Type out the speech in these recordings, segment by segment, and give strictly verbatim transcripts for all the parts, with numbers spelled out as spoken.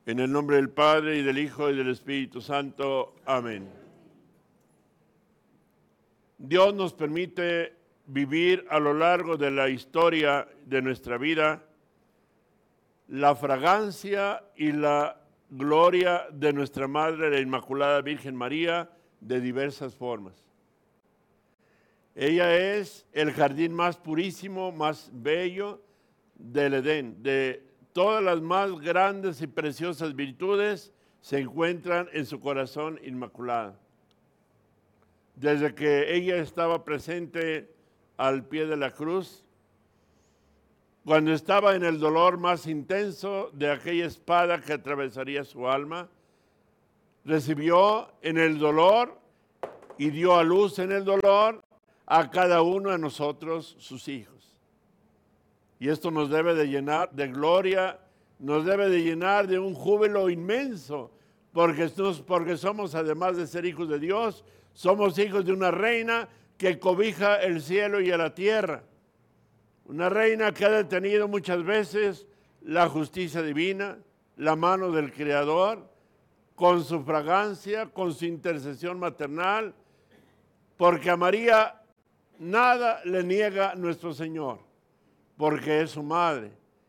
En el nombre del Padre, y del Hijo, y del Espíritu Santo. Amén. Dios nos permite vivir a lo largo de la historia de nuestra vida la fragancia y la gloria de nuestra Madre, la Inmaculada Virgen María, de diversas formas. Ella es el jardín más purísimo, más bello del Edén. De todas las más grandes y preciosas virtudes se encuentran en su corazón inmaculado. Desde que ella estaba presente al pie de la cruz, cuando estaba en el dolor más intenso de aquella espada que atravesaría su alma, recibió en el dolor y dio a luz en el dolor a cada uno de nosotros, sus hijos. Y esto nos debe de llenar de gloria, nos debe de llenar de un júbilo inmenso, porque, porque somos, además de ser hijos de Dios, somos hijos de una reina que cobija el cielo y a la tierra. Una reina que ha detenido muchas veces la justicia divina, la mano del Creador, con su fragancia, con su intercesión maternal, porque a María nada le niega nuestro Señor, porque es su madre.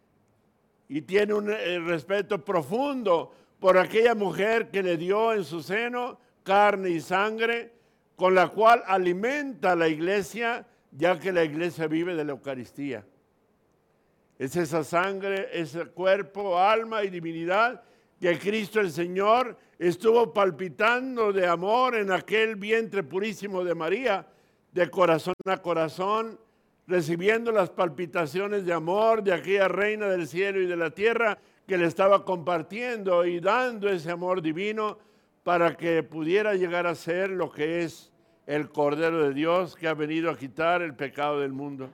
Y tiene un eh, respeto profundo por aquella mujer que le dio en su seno carne y sangre, con la cual alimenta a la iglesia, ya que la iglesia vive de la Eucaristía. Es esa sangre, ese cuerpo, alma y divinidad que Cristo el Señor estuvo palpitando de amor en aquel vientre purísimo de María, de corazón a corazón, recibiendo las palpitaciones de amor de aquella reina del cielo y de la tierra que le estaba compartiendo y dando ese amor divino para que pudiera llegar a ser lo que es el Cordero de Dios que ha venido a quitar el pecado del mundo.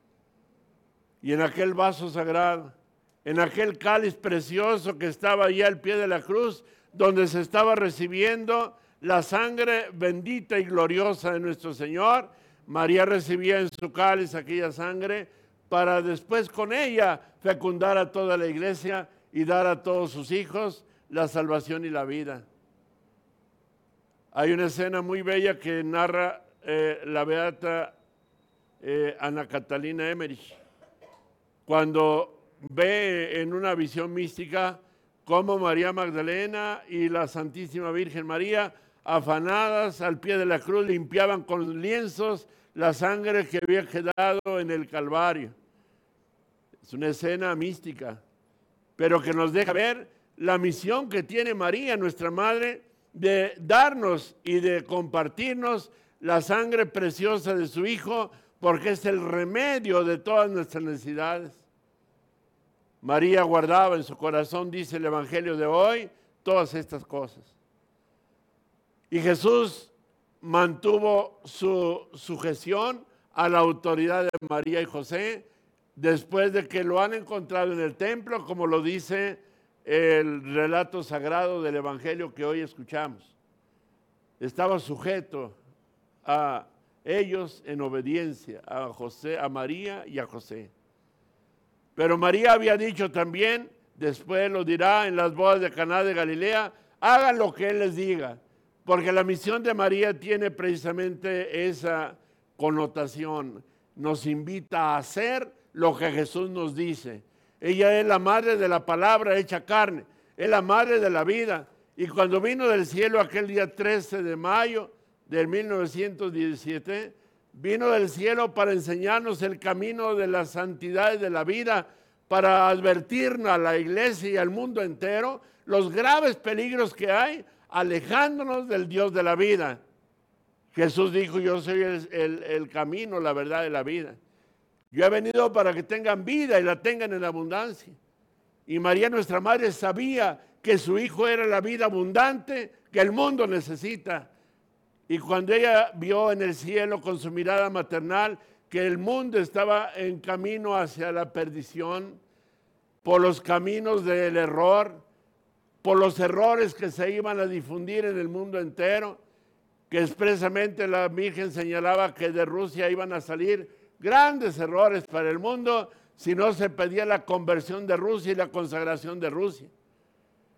Y en aquel vaso sagrado, en aquel cáliz precioso que estaba allí al pie de la cruz, donde se estaba recibiendo la sangre bendita y gloriosa de nuestro Señor, María recibía en su cáliz aquella sangre para después con ella fecundar a toda la iglesia y dar a todos sus hijos la salvación y la vida. Hay una escena muy bella que narra eh, la beata eh, Ana Catalina Emmerich, cuando ve en una visión mística cómo María Magdalena y la Santísima Virgen María, afanadas al pie de la cruz, limpiaban con lienzos la sangre que había quedado en el Calvario. Es una escena mística, pero que nos deja ver la misión que tiene María, nuestra Madre, de darnos y de compartirnos la sangre preciosa de su Hijo, porque es el remedio de todas nuestras necesidades. María guardaba en su corazón, dice el Evangelio de hoy, todas estas cosas. Y Jesús mantuvo su sujeción a la autoridad de María y José después de que lo han encontrado en el templo, como lo dice el relato sagrado del Evangelio que hoy escuchamos. Estaba sujeto a ellos en obediencia, a José, a María y a José. Pero María había dicho también, después lo dirá en las bodas de Caná de Galilea, hagan lo que Él les diga, porque la misión de María tiene precisamente esa connotación. Nos invita a hacer lo que Jesús nos dice. Ella es la madre de la palabra hecha carne, es la madre de la vida. Y cuando vino del cielo aquel día trece de mayo de mil novecientos diecisiete, vino del cielo para enseñarnos el camino de la santidad y de la vida, para advertirnos a la iglesia y al mundo entero los graves peligros que hay alejándonos del Dios de la vida. Jesús dijo, yo soy el, el, el camino, la verdad y la vida. Yo he venido para que tengan vida y la tengan en abundancia. Y María, nuestra madre, sabía que su Hijo era la vida abundante que el mundo necesita. Y cuando ella vio en el cielo con su mirada maternal que el mundo estaba en camino hacia la perdición, por los caminos del error, por los errores que se iban a difundir en el mundo entero, que expresamente la Virgen señalaba que de Rusia iban a salir grandes errores para el mundo si no se pedía la conversión de Rusia y la consagración de Rusia.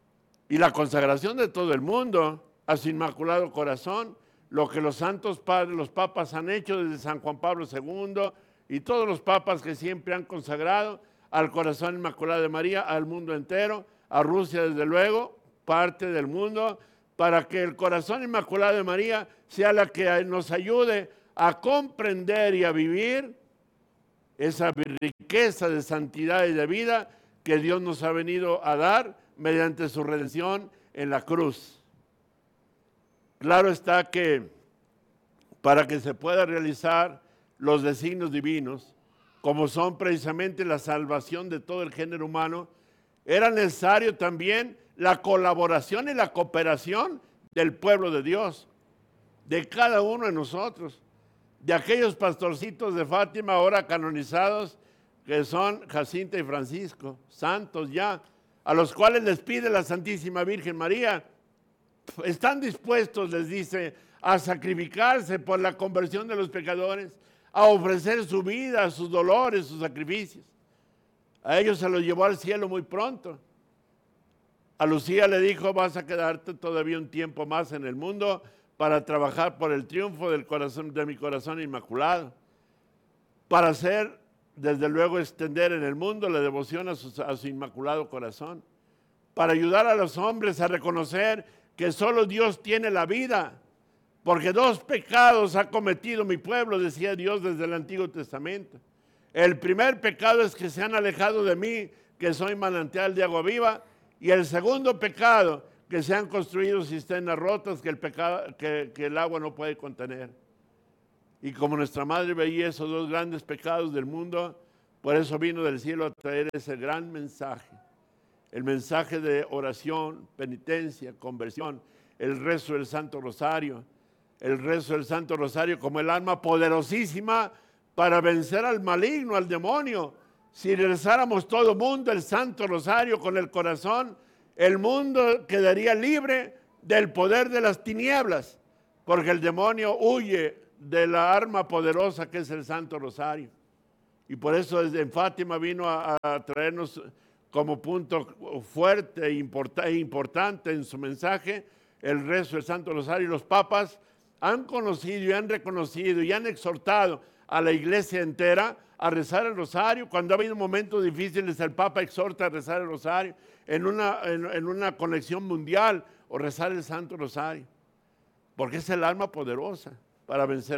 y la consagración de todo el mundo a su Inmaculado Corazón, lo que los santos padres, los papas han hecho desde San Juan Pablo segundo y todos los papas que siempre han consagrado al Corazón Inmaculado de María, al mundo entero, a Rusia desde luego, parte del mundo, para que el Corazón Inmaculado de María sea la que nos ayude a comprender y a vivir esa riqueza de santidad y de vida que Dios nos ha venido a dar mediante su redención en la cruz. Claro está que para que se pueda realizar los designios divinos, como son precisamente la salvación de todo el género humano, era necesario también la colaboración y la cooperación del pueblo de Dios, de cada uno de nosotros, de aquellos pastorcitos de Fátima ahora canonizados, que son Jacinta y Francisco, santos ya, a los cuales les pide la Santísima Virgen María. Están dispuestos, les dice, a sacrificarse por la conversión de los pecadores, a ofrecer su vida, sus dolores, sus sacrificios. A ellos se los llevó al cielo muy pronto. A Lucía le dijo, vas a quedarte todavía un tiempo más en el mundo para trabajar por el triunfo del corazón, de mi corazón inmaculado, para hacer, desde luego, extender en el mundo la devoción a su, a su inmaculado corazón, para ayudar a los hombres a reconocer que solo Dios tiene la vida, porque dos pecados ha cometido mi pueblo, decía Dios desde el Antiguo Testamento. El primer pecado es que se han alejado de mí, que soy manantial de agua viva, y el segundo pecado, que se han construido cisternas rotas que el, pecado, que, que el agua no puede contener. Y como nuestra madre veía esos dos grandes pecados del mundo, por eso vino del cielo a traer ese gran mensaje. El mensaje de oración, penitencia, conversión, el rezo del Santo Rosario, el rezo del Santo Rosario como el arma poderosísima para vencer al maligno, al demonio. Si rezáramos todo el mundo el Santo Rosario con el corazón, el mundo quedaría libre del poder de las tinieblas, porque el demonio huye de la arma poderosa que es el Santo Rosario. Y por eso desde en Fátima vino a, a traernos como punto fuerte e importante en su mensaje el rezo del Santo Rosario. Los papas han conocido y han reconocido y han exhortado a la iglesia entera a rezar el rosario. Cuando ha habido momentos difíciles, el Papa exhorta a rezar el rosario en una, en, en una conexión mundial, o rezar el Santo Rosario, porque es el arma poderosa para vencer